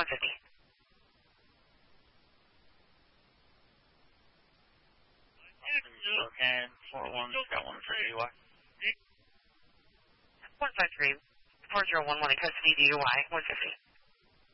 150. Okay, 41, got 150 DUI. 153, 4011 in custody DUI, 150.